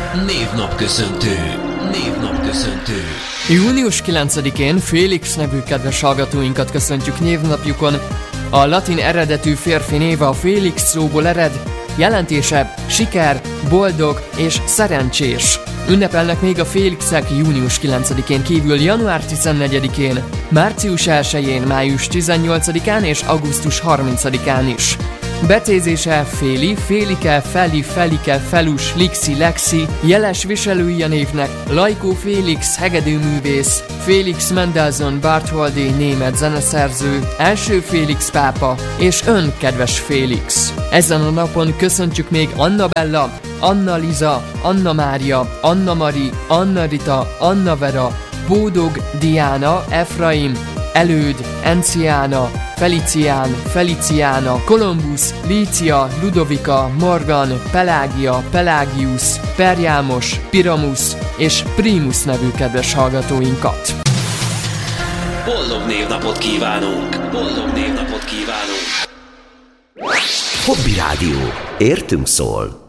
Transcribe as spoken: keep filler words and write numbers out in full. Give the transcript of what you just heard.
Névnapköszöntő. Névnapköszöntő. június kilencedikén Félix nevű kedves hallgatóinkat köszöntjük névnapjukon. A latin eredetű férfi néve a Félix szóból ered, jelentése siker, boldog és szerencsés. Ünnepelnek még a Félixek június kilencedikén kívül január tizennegyedikén, március elsején, május tizennyolcadikán és augusztus harmincadikán is. Becézése Féli, Félike, Feli, Felike, Felus, Lixi, Lexi, jeles viselői a névnek Lajkó Félix, hegedűművész, Félix Mendelssohn Bartholdy, német zeneszerző, első Félix pápa, és ön, kedves Félix. Ezen a napon köszöntjük még Anna Bella, Anna Liza, Anna Mária, Anna Mari, Anna Rita, Anna Vera, Bódog, Diana, Efraim, Előd, Enciána, Felicián, Feliciána, Kolumbusz, Lícia, Ludovika, Morgan, Pelágia, Pelágius, Perjámos, Piramusz és Primus nevű kedves hallgatóinkat. Boldog névnapot kívánunk! Boldog névnapot kívánunk! Hobby Rádió. Értünk szól.